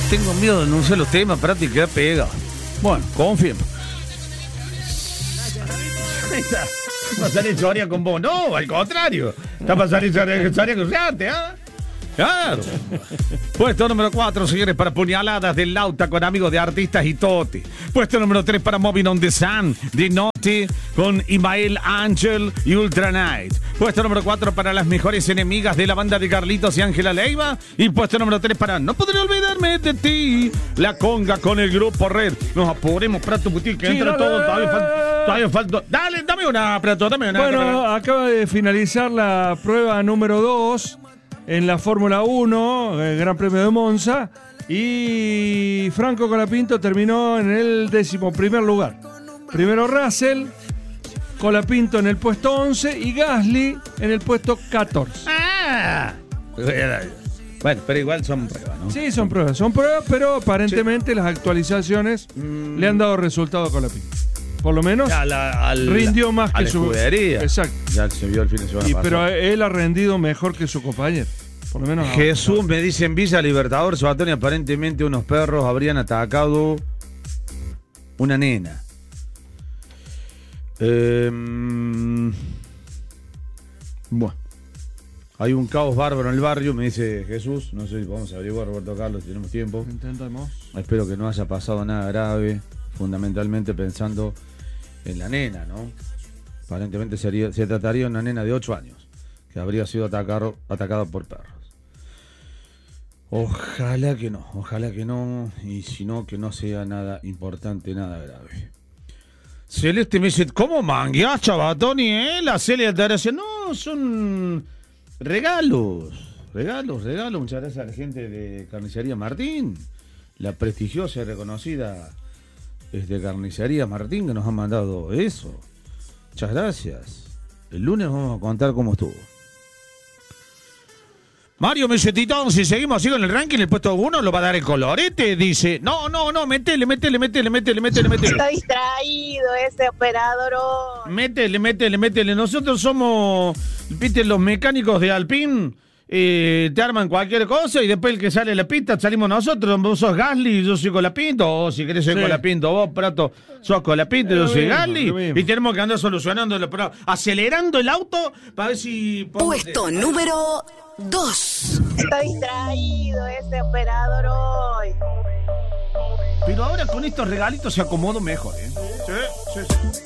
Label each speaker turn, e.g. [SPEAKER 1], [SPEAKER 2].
[SPEAKER 1] tengo miedo de denunciar los temas, para ti queda pega. Bueno, confíen. Está pasando historia con vos. No, al contrario. Está pasando historia con usted, ¿ah? Claro. Puesto número 4, señores, para Puñaladas del Lauta con amigos de Artistas y Toti. Puesto número 3 para Moving on the Sun de Noti con Imael Ángel y Ultra Night. Puesto número 4 para Las Mejores Enemigas de la banda de Carlitos y Ángela Leiva. Y puesto número 3 para No Podré Olvidarme de Ti, La Conga con el Grupo Red. Nos apuremos, Prato Butil, que sí, entra todo. Todavía falta. Dale, dame una, Prato, dame una.
[SPEAKER 2] Bueno, acaba de finalizar la prueba número 2 en la Fórmula 1, el Gran Premio de Monza, y Franco Colapinto terminó en el 11º lugar. Primero Russell, Colapinto en el puesto 11 y Gasly en el puesto 14.
[SPEAKER 1] ¡Ah! Bueno, pero igual son pruebas, ¿no?
[SPEAKER 2] Sí, son pruebas, pero aparentemente las actualizaciones le han dado resultado a Colapinto. Por lo menos rindió más que su
[SPEAKER 1] escudería.
[SPEAKER 2] Exacto.
[SPEAKER 1] Ya se vio el fin de semana pasado.
[SPEAKER 2] Pero él ha rendido mejor que su compañero. Por lo menos
[SPEAKER 1] Jesús me dice en Villa Libertador, Sabatoni, aparentemente unos perros habrían atacado una nena. Bueno, hay un caos bárbaro en el barrio, me dice Jesús. No sé si vamos a averiguar, Roberto Carlos, si tenemos tiempo.
[SPEAKER 2] Intentamos.
[SPEAKER 1] Espero que no haya pasado nada grave, fundamentalmente pensando en la nena, ¿no? Aparentemente se trataría de una nena de 8 años que habría sido atacada por perros. Ojalá que no, y si no, que no sea nada importante, nada grave. Celeste me dice, ¿cómo mangueás, Chabatoni, La Celia te decía, no, son regalos. Muchas gracias a la gente de Carnicería Martín, la prestigiosa y reconocida Carnicería Martín, que nos ha mandado eso. Muchas gracias. El lunes vamos a contar cómo estuvo. Mario Mesetitón, si seguimos así con el ranking, el puesto 1 lo va a dar el colorete. Dice, no, métele.
[SPEAKER 3] Está distraído ese operador hoy.
[SPEAKER 1] Métele. Nosotros somos, viste, los mecánicos de Alpine. Te arman cualquier cosa y después el que sale a la pista salimos nosotros. Vos sos Gasly y yo soy Colapinto. O si querés soy Colapinto, vos, Prato, sos Colapinto y yo soy Gasly. Y tenemos que andar solucionando los problemas, acelerando el auto para ver si...
[SPEAKER 4] Puesto número 2.
[SPEAKER 3] Está distraído ese operador hoy.
[SPEAKER 1] Pero ahora con estos regalitos se acomodó mejor, ¿eh? Sí.